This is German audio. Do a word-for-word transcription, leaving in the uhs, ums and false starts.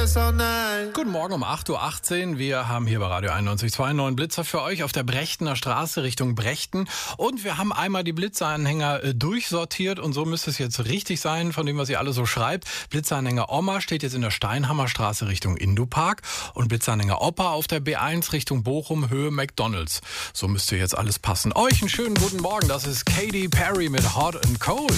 this all night. Guten Morgen um acht Uhr achtzehn. Wir haben hier bei Radio einundneunzig Komma zwei einen neuen Blitzer für euch auf der Brechtener Straße Richtung Brechten. Und wir haben einmal die Blitzeranhänger äh, durchsortiert und so müsste es jetzt richtig sein, von dem, was ihr alle so schreibt. Blitzeranhänger Oma steht jetzt in der Steinhammer Straße Richtung Indupark und Blitzeranhänger Opa auf der B eins Richtung Bochum Höhe McDonalds. So müsste jetzt alles passen. Euch einen schönen guten Morgen. Das ist Katy Perry mit Hot and Cold.